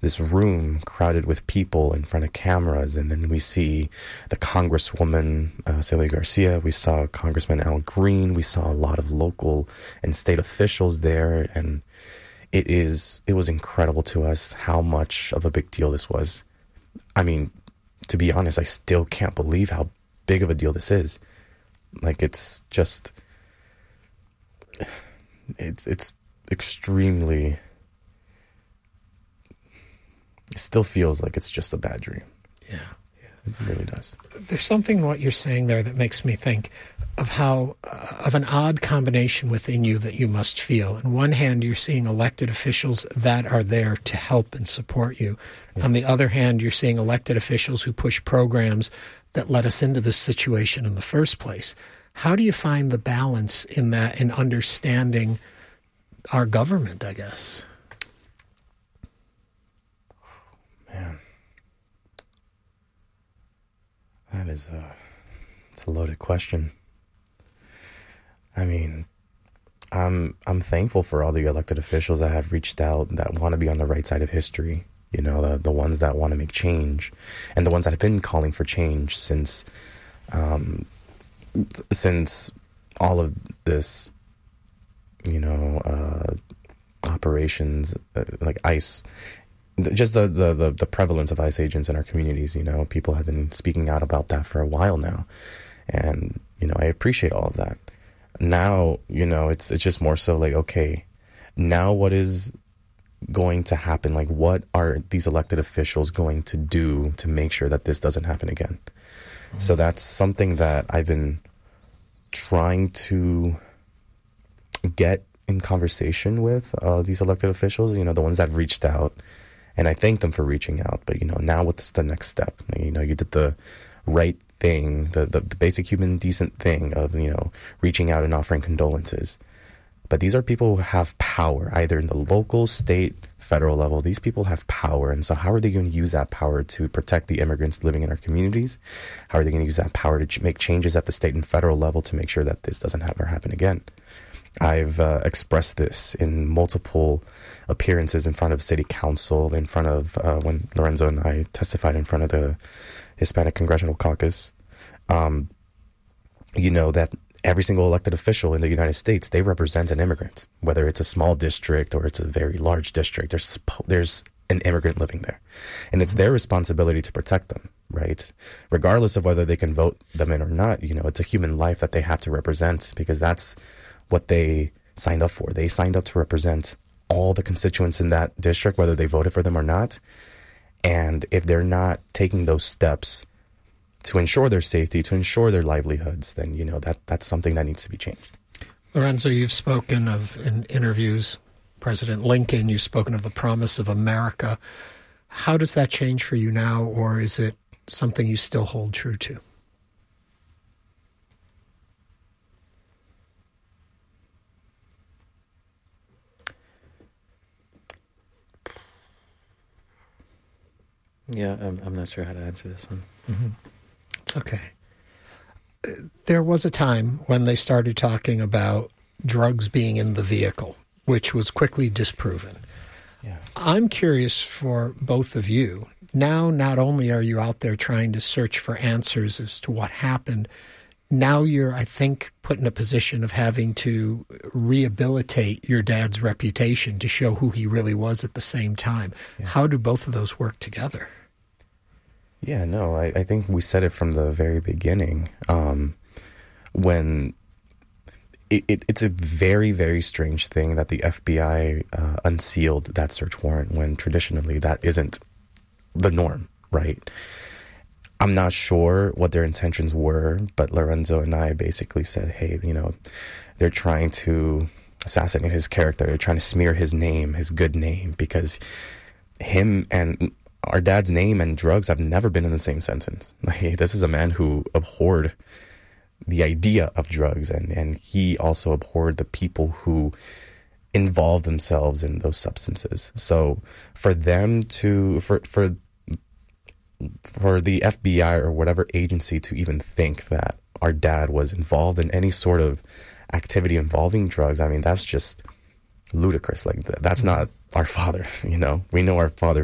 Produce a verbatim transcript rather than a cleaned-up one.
this room crowded with people in front of cameras, and then we see the Congresswoman uh, Celia Garcia, we saw Congressman Al Green, we saw a lot of local and state officials there, and it is it was incredible to us how much of a big deal this was. I mean, to be honest, I still can't believe how big of a deal this is. Like, it's just, it's it's extremely, it still feels like it's just a bad dream. Yeah. It really does. There's something in what you're saying there that makes me think of how, uh, of an odd combination within you that you must feel. On one hand, you're seeing elected officials that are there to help and support you. Yeah. On the other hand, you're seeing elected officials who push programs that led us into this situation in the first place. How do you find the balance in that, in understanding our government, I guess? Man. That is a, it's a loaded question. I mean, I'm I'm thankful for all the elected officials that have reached out, that want to be on the right side of history. You know, the the ones that want to make change, and the ones that have been calling for change since, um, since all of this, you know, uh, operations uh, like ICE. Just the, the, the, the prevalence of ICE agents in our communities, you know, people have been speaking out about that for a while now. And, you know, I appreciate all of that. Now, you know, it's it's just more so like, okay, now what is going to happen? Like, what are these elected officials going to do to make sure that this doesn't happen again? Mm-hmm. So that's something that I've been trying to get in conversation with uh, these elected officials, you know, the ones that have reached out. And I thank them for reaching out. But, you know, now what's the next step? You know, you did the right thing, the, the, the basic human decent thing of, you know, reaching out and offering condolences. But these are people who have power, either in the local, state, federal level. These people have power. And so how are they going to use that power to protect the immigrants living in our communities? How are they going to use that power to make changes at the state and federal level to make sure that this doesn't ever happen again? I've uh, expressed this in multiple appearances in front of city council, in front of uh, when Lorenzo and I testified in front of the Hispanic Congressional Caucus. Um, you know, that every single elected official in the United States, they represent an immigrant, whether it's a small district or it's a very large district. There's there's an immigrant living there, and it's their responsibility to protect them, right? Regardless of whether they can vote them in or not, you know, it's a human life that they have to represent, because that's what they signed up for. They signed up to represent all the constituents in that district, whether they voted for them or not. And if they're not taking those steps to ensure their safety, to ensure their livelihoods, then, you know, that that's something that needs to be changed. Lorenzo, you've spoken of, in interviews, President Lincoln, you've spoken of the promise of America. How does that change for you now, or is it something you still hold true to? Yeah, I'm, I'm not sure how to answer this one. Mm-hmm. It's okay. There was a time when they started talking about drugs being in the vehicle, which was quickly disproven. Yeah. I'm curious for both of you. Now, not only are you out there trying to search for answers as to what happened, now you're, I think, put in a position of having to rehabilitate your dad's reputation to show who he really was at the same time. Yeah. How do both of those work together? Yeah, no, I, I think we said it from the very beginning. Um, when it, it, it's a very, very strange thing that the F B I uh, unsealed that search warrant when traditionally that isn't the norm, right? I'm not sure what their intentions were, but Lorenzo and I basically said, hey, you know, they're trying to assassinate his character. They're trying to smear his name, his good name, because him and our dad's name and drugs have never been in the same sentence. Like, this is a man who abhorred the idea of drugs, and, and he also abhorred the people who involve themselves in those substances. So for them to, for, for, for the F B I or whatever agency to even think that our dad was involved in any sort of activity involving drugs, I mean, that's just ludicrous. Like, that's not our father, you know? We know our father